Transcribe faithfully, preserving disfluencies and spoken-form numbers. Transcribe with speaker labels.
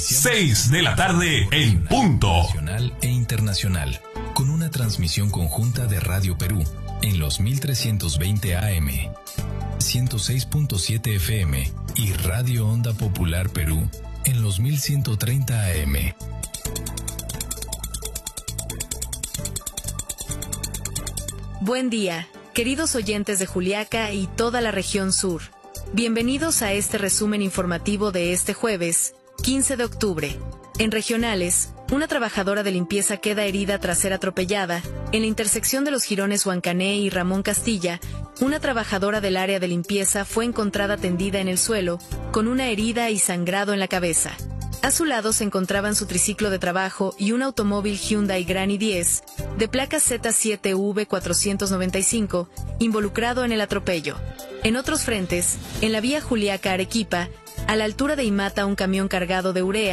Speaker 1: seis de la tarde en punto.
Speaker 2: Nacional e internacional, con una transmisión conjunta de Radio Perú en los mil trescientos veinte A M, ciento seis punto siete F M y Radio Onda Popular Perú en los mil ciento treinta A M.
Speaker 3: Buen día, queridos oyentes de Juliaca y toda la región sur. Bienvenidos a este resumen informativo de este jueves, quince de octubre. En regionales, una trabajadora de limpieza queda herida tras ser atropellada. En la intersección de los jirones Huancané y Ramón Castilla, una trabajadora del área de limpieza fue encontrada tendida en el suelo, con una herida y sangrado en la cabeza. A su lado se encontraban su triciclo de trabajo y un automóvil Hyundai Granny diez, de placa Z siete V cuatrocientos noventa y cinco, involucrado en el atropello. En otros frentes, en la vía Juliaca-Arequipa, a la altura de Imata, un camión cargado de urea